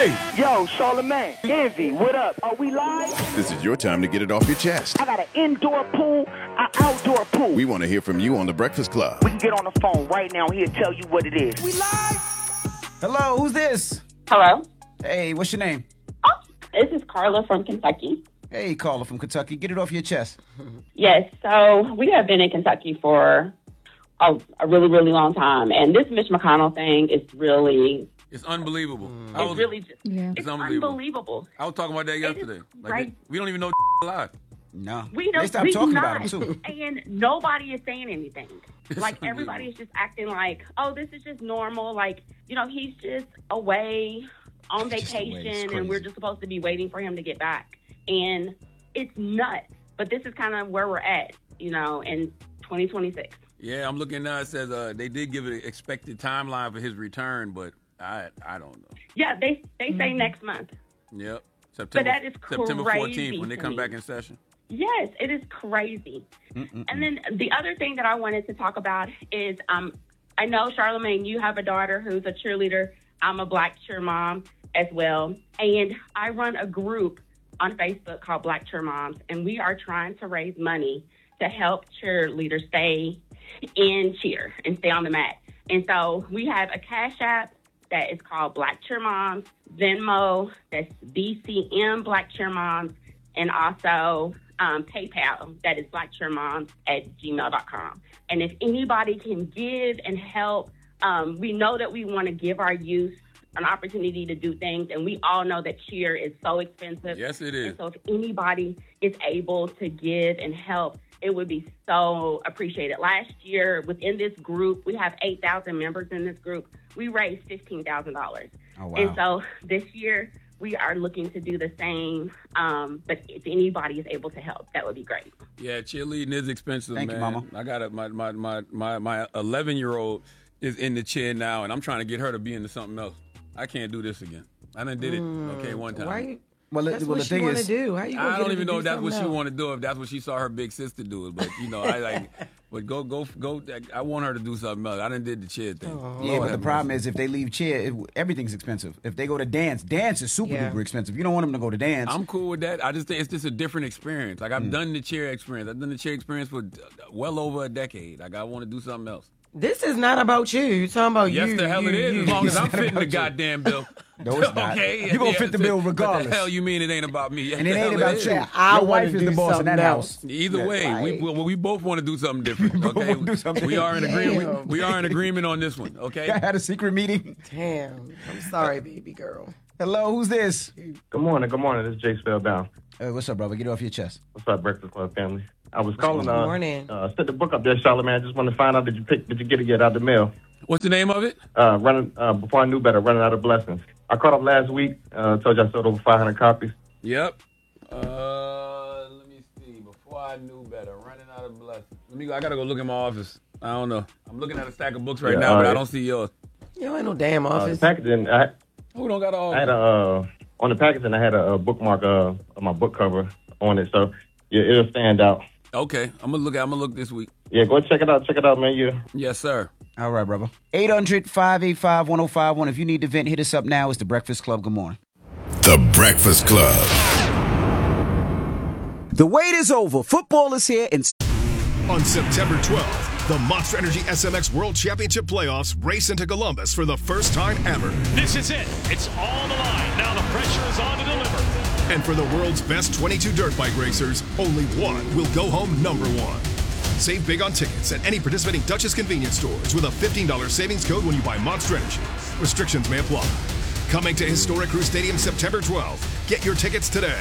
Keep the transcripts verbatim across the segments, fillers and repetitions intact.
Hey! Yo, Charlamagne, Envy, what up? Are we live? This is your time to get it off your chest. I got an indoor pool, an outdoor pool. We want to hear from you on The Breakfast Club. We can get on the phone right now. He'll tell you what it is. We live? Hello, who's this? Hello. Hey, what's your name? Oh, this is Carla from Kentucky. Hey, Carla from Kentucky. Get it off your chest. Yes, so we have been in Kentucky for a, a really, really long time. And this Mitch McConnell thing is really... It's unbelievable. Mm. I was, it's really just... Yeah. It's, it's unbelievable. unbelievable. I was talking about that yesterday. Like right. they, we don't even know alive. No. We don't, they stopped we talking not, about him, too. And nobody is saying anything. Like, everybody is just acting like, oh, this is just normal. Like, you know, he's just away on Just vacation, away. and we're just supposed to be waiting for him to get back. And it's nuts. But this is kind of where we're at, you know, in twenty twenty-six. Yeah, I'm looking now. It says uh, they did give an expected timeline for his return, but I I don't know. Yeah, they they say Mm-hmm. next month. Yep. September, that is September fourteenth crazy when they to come me. back in session. Yes, it is crazy. Mm-mm-mm. And then the other thing that I wanted to talk about is um, I know, Charlamagne, you have a daughter who's a cheerleader. I'm a black cheer mom as well. And I run a group on Facebook called Black Cheer Moms, and we are trying to raise money to help cheerleaders stay in cheer and stay on the mat. And so we have a Cash App that is called Black Cheer Moms, Venmo, that's B C M Black Cheer Moms, and also um, PayPal, that is blackcheermoms at gmail dot com. And if anybody can give and help, um, we know that we want to give our youth an opportunity to do things, and we all know that cheer is so expensive. Yes, it is. And so if anybody is able to give and help, it would be so appreciated. Last year, within this group, we have eight thousand members in this group. We raised fifteen thousand dollars. Oh, wow. And so this year, we are looking to do the same. Um, but if anybody is able to help, that would be great. Yeah, cheerleading is expensive, Thank man. you, Mama. I got a, my my my my my eleven-year-old is in the chair now, and I'm trying to get her to be into something else. I can't do this again. I done did it, okay, one time. Why you, Well, that's well, what the she thing want to is, do. How you gonna I get don't her even to know do if that's what she something want to do, if that's what she saw her big sister do it. But, you know, I like, but go, go, go. I want her to do something else. I done did the cheer thing. Oh. yeah, but the problem is if they leave cheer, it, everything's expensive. If they go to dance, dance is super Yeah. duper expensive. You don't want them to go to dance. I'm cool with that. I just think it's just a different experience. Like, I've done the cheer experience. I've done the cheer experience for well over a decade. Like, I want to do something else. This is not about you. You're talking about Yes, you. the hell you, it is, you. as long as I'm It's not fitting the about you. goddamn bill. No, it's not. Okay? You gonna fit the bill What regardless. the hell you mean it ain't about me? Yes, and it the ain't hell about is. you. Yeah, I Your wanna wife is do the boss in that something house. else. Either Yeah, way, we, right. well, we both want to do something different. both Okay, wanna do something we are in different. agreement. We, we are in agreement on this one. Okay. I had a secret meeting. Damn. I'm sorry, baby girl. Hello, who's this? Good morning, good morning. This is Jay Spellbound. Uh, what's up, brother? Get it off your chest. What's up, Breakfast Club family? I was calling. Good Uh, morning. uh, set the book up there, Charlamagne. I just want to find out did you pick? Did you get it yet out the mail? What's the name of it? Uh, running uh, before I knew better. Running out of blessings. I caught up last week. Uh, told you I sold over five hundred copies. Yep. Uh, let me see. Before I knew better, running out of blessings. Let me. Go. I gotta go look in my office. I don't know. I'm looking at a stack of books right Yeah, now, all but I right. don't see yours. You ain't no damn Uh, the office. packaging. I, Who don't got all? I had a uh, on the packaging. I had a, a bookmark uh, of my book cover on it, so yeah, it'll stand out. Okay, I'm gonna look. I'm gonna look this week. Yeah, go check it out. Check it out, man. You. Yes, sir. All right, brother. eight hundred, five eight five, one oh five one. If you need to vent, hit us up now. It's The Breakfast Club. Good morning. The Breakfast Club. The wait is over. Football is here. And On September twelfth, the Monster Energy S M X World Championship Playoffs race into Columbus for the first time ever. This is it. It's all on the line. Now the pressure is on to deliver. And for the world's best twenty-two dirt bike racers, only one will go home number one. Save big on tickets at any participating Duchess convenience stores with a fifteen dollars savings code when you buy Monster Energy. Restrictions may apply. Coming to Historic Crew Stadium September twelfth. Get your tickets today.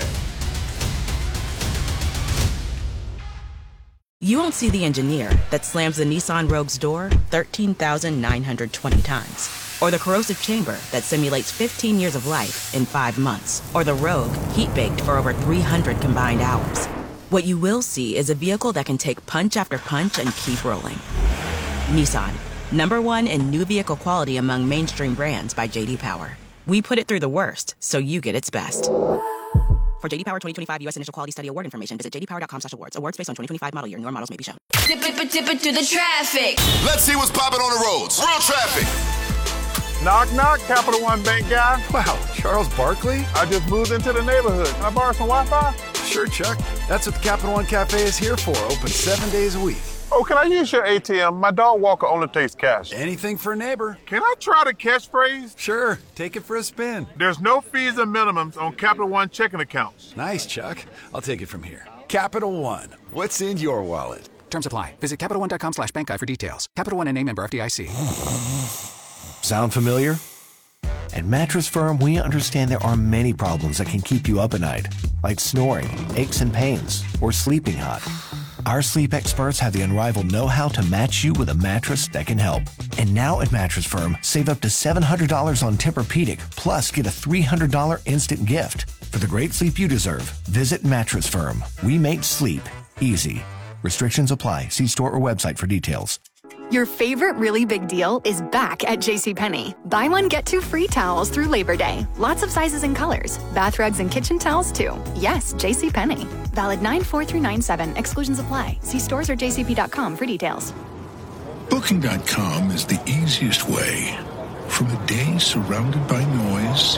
You won't see the engineer that slams the Nissan Rogue's door thirteen thousand nine hundred twenty times. Or the corrosive chamber that simulates fifteen years of life in five months. Or the Rogue heat-baked for over three hundred combined hours. What you will see is a vehicle that can take punch after punch and keep rolling. Nissan, number one in new vehicle quality among mainstream brands by J D Power. We put it through the worst, so you get its best. For J D Power twenty twenty-five U S Initial Quality Study Award information, visit j d power dot com slash awards. Awards based on twenty twenty-five model year. Newer models may be shown. Dip it, dip it through the traffic. Let's see what's popping on the roads. Real traffic. Knock, knock, Capital One Bank guy. Wow, Charles Barkley? I just moved into the neighborhood. Can I borrow some Wi-Fi? Sure, Chuck. That's what the Capital One Cafe is here for, open seven days a week. Oh, can I use your A T M? My dog Walker only takes cash. Anything for a neighbor. Can I try the catchphrase? Sure, take it for a spin. There's no fees and minimums on Capital One checking accounts. Nice, Chuck. I'll take it from here. Capital One. What's in your wallet? Terms apply. Visit CapitalOne.com slash bank guide for details. Capital One and a member F D I C. Sound familiar? At Mattress Firm, we understand there are many problems that can keep you up at night, like snoring, aches and pains, or sleeping hot. Our sleep experts have the unrivaled know-how to match you with a mattress that can help. And now at Mattress Firm, save up to seven hundred dollars on Tempur-Pedic, plus get a three hundred dollars instant gift. For the great sleep you deserve, visit Mattress Firm. We make sleep easy. Restrictions apply. See store or website for details. Your favorite really big deal is back at JCPenney. Buy one, get two free towels through Labor Day. Lots of sizes and colors. Bath rugs and kitchen towels, too. Yes, JCPenney. Valid nine four through nine seven. Exclusions apply. See stores or j c p dot com for details. Booking dot com is the easiest way. From a day surrounded by noise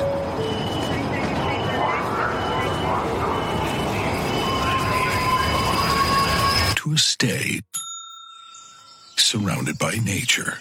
to a stay surrounded by nature.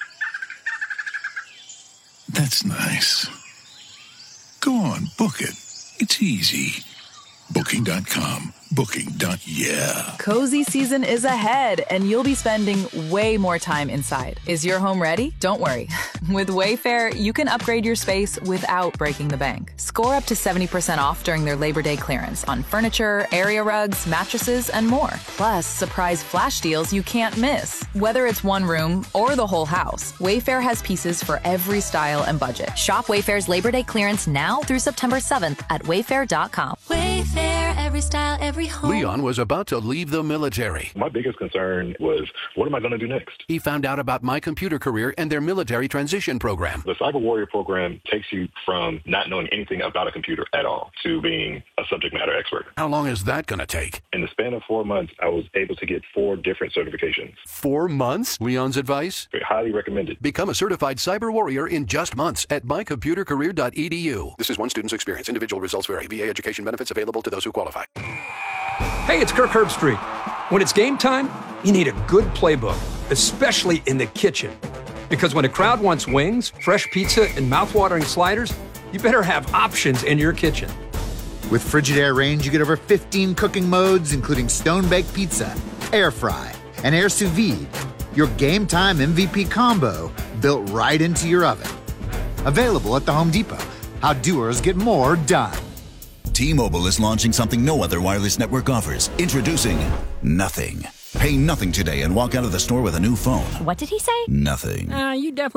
That's nice. Go on, book it. It's easy. Booking dot com. Booking. Yeah. Cozy season is ahead, and you'll be spending way more time inside. Is your home ready? Don't worry. With Wayfair, you can upgrade your space without breaking the bank. Score up to seventy percent off during their Labor Day clearance on furniture, area rugs, mattresses, and more. Plus, surprise flash deals you can't miss. Whether it's one room or the whole house, Wayfair has pieces for every style and budget. Shop Wayfair's Labor Day clearance now through September seventh at wayfair dot com. Wayfair, every style, every home. Leon was about to leave the military. My biggest concern was, what am I going to do next? He found out about My Computer Career and their military transition program. The Cyber Warrior program takes you from not knowing anything about a computer at all to being a subject matter expert. How long is that going to take? In the span of four months, I was able to get four different certifications. Four months? Leon's advice? Highly recommended. Become a certified cyber warrior in just months at my computer career dot e d u. This is one student's experience. Individual results vary. V A education benefits available to those who qualify. Hey, it's Kirk Herbstreit. When it's game time, you need a good playbook, especially in the kitchen. Because when a crowd wants wings, fresh pizza, and mouthwatering sliders, you better have options in your kitchen. With Frigidaire Range, you get over fifteen cooking modes, including stone-baked pizza, air fry, and air sous vide. Your game time M V P combo built right into your oven. Available at the Home Depot. How doers get more done. T-Mobile is launching something no other wireless network offers. Introducing Nothing. Pay nothing today and walk out of the store with a new phone. What did he say? Nothing. Uh, you definitely